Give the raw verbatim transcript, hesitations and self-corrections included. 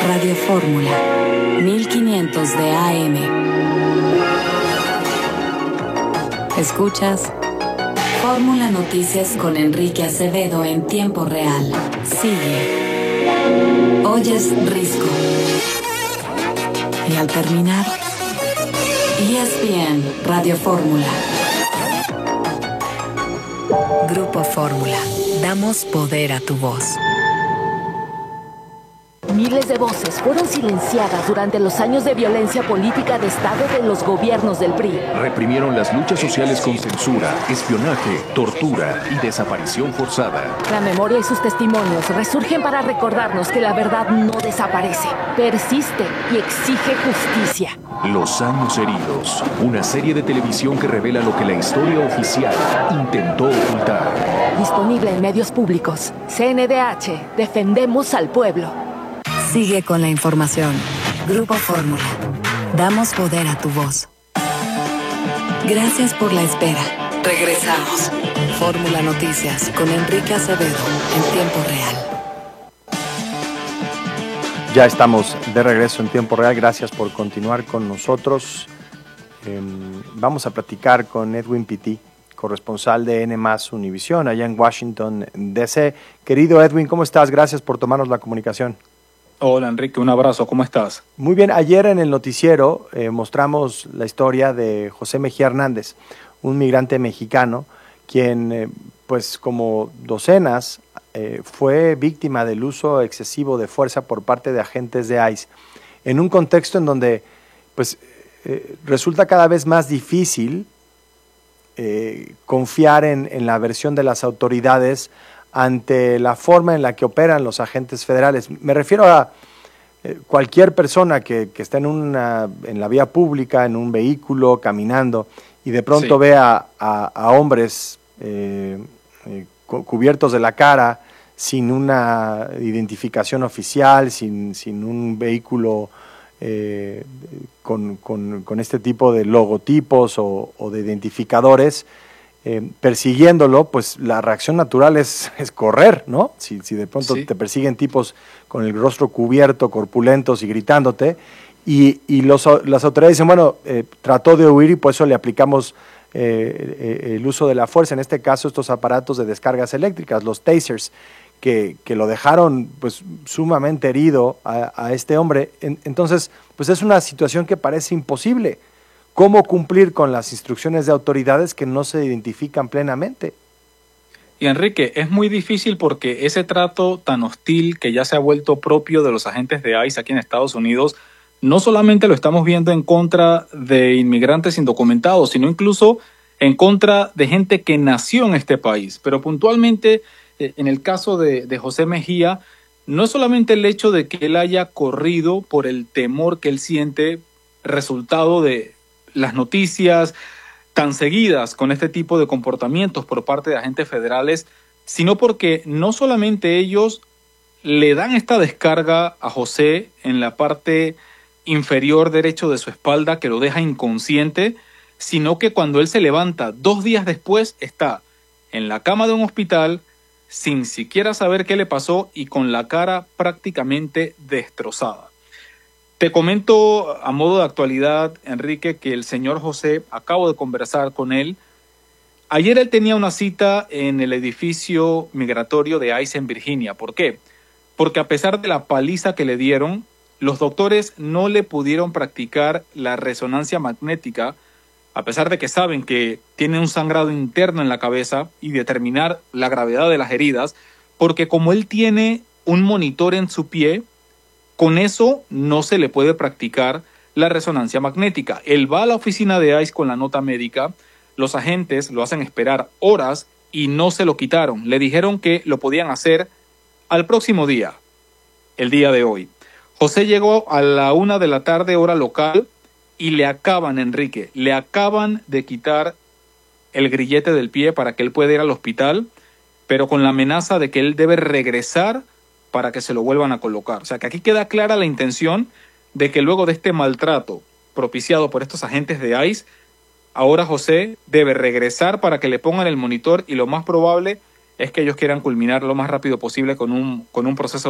Radio Fórmula, mil quinientos de A M. Escuchas Fórmula Noticias con Enrique Acevedo en tiempo real. Sigue. Oyes Risco. Y al terminar, E S P N Radio Fórmula. Grupo Fórmula. Damos poder a tu voz. Miles de voces fueron silenciadas durante los años de violencia política de Estado de los gobiernos del P R I. Reprimieron las luchas sociales con censura, espionaje, tortura y desaparición forzada. La memoria y sus testimonios resurgen para recordarnos que la verdad no desaparece, persiste y exige justicia. Los años heridos, una serie de televisión que revela lo que la historia oficial intentó ocultar. Disponible en medios públicos. C N D H, defendemos al pueblo. Sigue con la información. Grupo Fórmula. Damos poder a tu voz. Gracias por la espera. Regresamos. Fórmula Noticias con Enrique Acevedo en tiempo real. Ya estamos de regreso en tiempo real. Gracias por continuar con nosotros. Eh, vamos a platicar con Edwin Pitti, corresponsal de N más Univisión, allá en Washington, D C Querido Edwin, ¿cómo estás? Gracias por tomarnos la comunicación. Hola Enrique, un abrazo, ¿cómo estás? Muy bien, ayer en el noticiero eh, mostramos la historia de José Mejía Hernández, un migrante mexicano, quien eh, pues como docenas eh, fue víctima del uso excesivo de fuerza por parte de agentes de ICE, en un contexto en donde pues eh, resulta cada vez más difícil eh, confiar en, en la versión de las autoridades ante la forma en la que operan los agentes federales. Me refiero a eh, cualquier persona que, que está en, una, en la vía pública, en un vehículo, caminando, y de pronto sí. ve a, a, a hombres eh, eh, cubiertos de la cara, sin una identificación oficial, sin, sin un vehículo eh, con, con, con este tipo de logotipos o, o de identificadores, Eh, persiguiéndolo, pues la reacción natural es, es correr, ¿no? Si, si de pronto sí. te persiguen tipos con el rostro cubierto, corpulentos y gritándote, y, y los, las autoridades dicen, bueno, eh, trató de huir y por eso le aplicamos eh, eh, el uso de la fuerza, en este caso estos aparatos de descargas eléctricas, los tasers, que, que lo dejaron pues sumamente herido a, a este hombre. En, entonces, pues es una situación que parece imposible. ¿Cómo cumplir con las instrucciones de autoridades que no se identifican plenamente? Y Enrique, es muy difícil porque ese trato tan hostil que ya se ha vuelto propio de los agentes de ICE aquí en Estados Unidos, no solamente lo estamos viendo en contra de inmigrantes indocumentados, sino incluso en contra de gente que nació en este país. Pero puntualmente, en el caso de, de José Mejía, no es solamente el hecho de que él haya corrido por el temor que él siente resultado de las noticias tan seguidas con este tipo de comportamientos por parte de agentes federales, sino porque no solamente ellos le dan esta descarga a José en la parte inferior derecho de su espalda que lo deja inconsciente, sino que cuando él se levanta dos días después está en la cama de un hospital sin siquiera saber qué le pasó y con la cara prácticamente destrozada. Te comento a modo de actualidad, Enrique, que el señor José, acabo de conversar con él. Ayer él tenía una cita en el edificio migratorio de ICE en Virginia. ¿Por qué? Porque a pesar de la paliza que le dieron, los doctores no le pudieron practicar la resonancia magnética, a pesar de que saben que tiene un sangrado interno en la cabeza y determinar la gravedad de las heridas, porque como él tiene un monitor en su pie, con eso no se le puede practicar la resonancia magnética. Él va a la oficina de ICE con la nota médica, los agentes lo hacen esperar horas y no se lo quitaron. Le dijeron que lo podían hacer al próximo día, el día de hoy. José llegó a la una de la tarde, hora local, y le acaban, Enrique, le acaban de quitar el grillete del pie para que él pueda ir al hospital, pero con la amenaza de que él debe regresar para que se lo vuelvan a colocar. O sea, que aquí queda clara la intención de que luego de este maltrato propiciado por estos agentes de ICE, ahora José debe regresar para que le pongan el monitor y lo más probable es que ellos quieran culminar lo más rápido posible con un, con un proceso